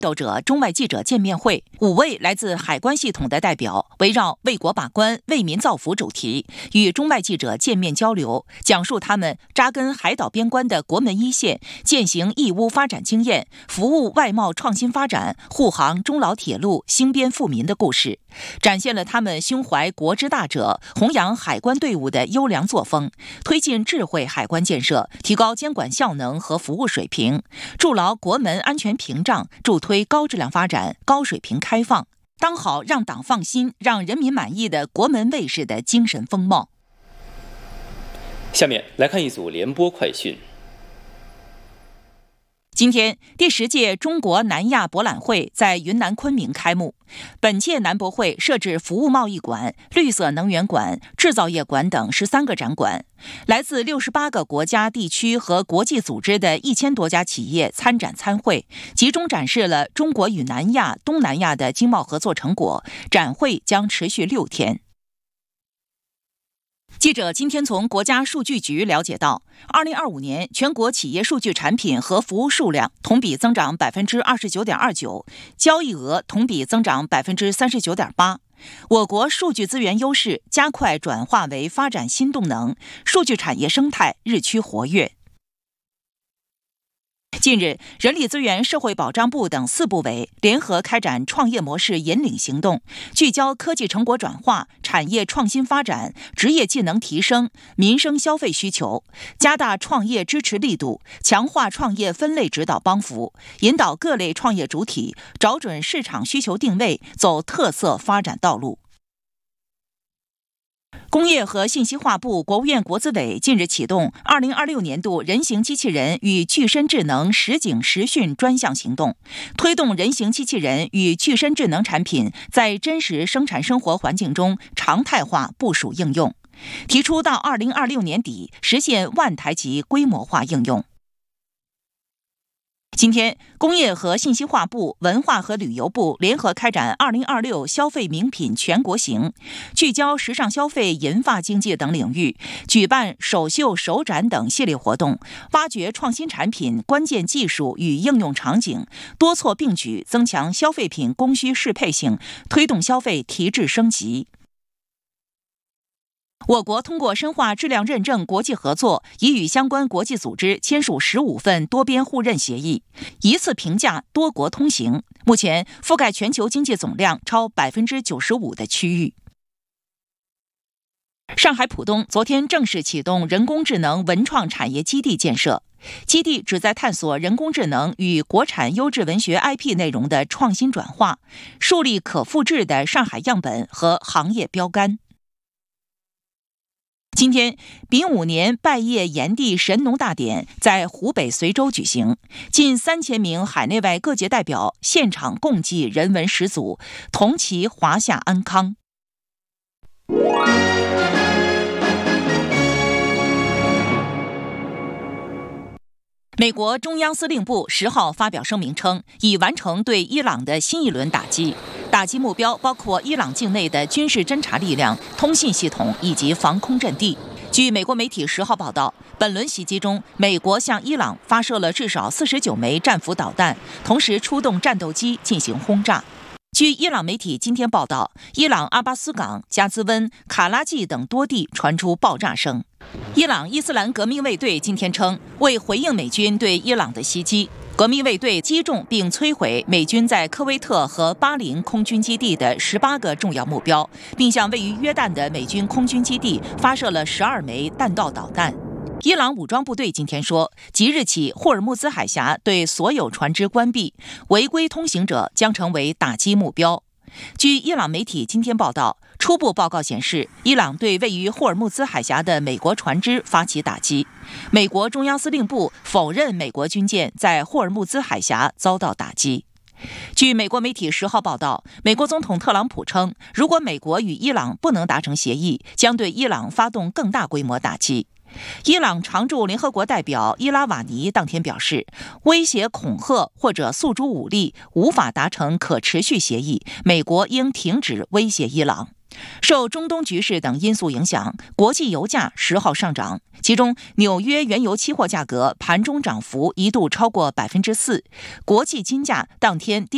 斗者中外记者见面会，5位来自海关系统的代表围绕为国把关、为民造福主题，与中外记者见面交流，讲述他们扎根海岛边关的国门一线、践行义乌发展经验、服务外贸创新发展、护航中老铁路兴边富民的故事，展现了他们胸怀国之大者、弘扬海关队伍的优良作风，推进智慧海关建设，提高监管效能和服务水平，筑牢国门安全屏障，助推高质量发展、高水平开放，当好让党放心、让人民满意的国门卫士的精神风貌。 下面来看一组联播快讯。 今天，第10届中国南亚博览会在云南昆明开幕。本届南博会设置服务贸易馆、绿色能源馆、制造业馆等13个展馆，来自68个国家、地区和国际组织的1000多家企业参展参会，集中展示了中国与南亚、东南亚的经贸合作成果。展会将持续6天。记者今天从国家数据局了解到，2025年全国企业数据产品和服务数量同比增长 29.29%， 交易额同比增长 39.8%。我国数据资源优势加快转化为发展新动能，数据产业生态日趋活跃。近日，人力资源社会保障部等4部委联合开展创业模式引领行动，聚焦科技成果转化、产业创新发展、职业技能提升、民生消费需求，加大创业支持力度，强化创业分类指导帮扶，引导各类创业主体找准市场需求定位，走特色发展道路。工业和信息化部、国务院国资委近日启动2026年度人形机器人与具身智能实景实训专项行动，推动人形机器人与具身智能产品在真实生产生活环境中常态化部署应用，提出到2026年底实现万台级规模化应用。今天，工业和信息化部、文化和旅游部联合开展2026消费名品全国行，聚焦时尚消费、银发经济等领域，举办首秀、首展等系列活动，挖掘创新产品、关键技术与应用场景，多措并举，增强消费品供需适配性，推动消费提质升级。我国通过深化质量认证国际合作，已与相关国际组织签署15份多边互认协议，一次评价多国通行，目前覆盖全球经济总量超 95% 的区域。上海浦东昨天正式启动人工智能文创产业基地建设，基地旨在探索人工智能与国产优质文学 IP 内容的创新转化，树立可复制的上海样本和行业标杆。今天，丙午年拜谒炎帝神农大典在湖北随州举行，近3000名海内外各界代表现场共祭人文始祖，同祈华夏安康。美国中央司令部10号发表声明称，已完成对伊朗的新一轮打击，打击目标包括伊朗境内的军事侦察力量、通信系统以及防空阵地。据美国媒体10号报道，本轮袭击中，美国向伊朗发射了至少49枚战斧导弹，同时出动战斗机进行轰炸。据伊朗媒体今天报道，伊朗阿巴斯港、加兹温、卡拉季等多地传出爆炸声。伊朗伊斯兰革命卫队今天称，为回应美军对伊朗的袭击，革命卫队击中并摧毁美军在科威特和巴林空军基地的18个重要目标，并向位于约旦的美军空军基地发射了12枚弹道导弹。伊朗武装部队今天说，即日起霍尔木兹海峡对所有船只关闭，违规通行者将成为打击目标。据伊朗媒体今天报道，初步报告显示，伊朗对位于霍尔木兹海峡的美国船只发起打击。美国中央司令部否认美国军舰在霍尔木兹海峡遭到打击。据美国媒体10号报道，美国总统特朗普称，如果美国与伊朗不能达成协议，将对伊朗发动更大规模打击。伊朗常驻联合国代表伊拉瓦尼当天表示，威胁、恐吓或者诉诸武力无法达成可持续协议，美国应停止威胁伊朗。受中东局势等因素影响，国际油价10号上涨，其中纽约原油期货价格盘中涨幅一度超过 4%， 国际金价当天跌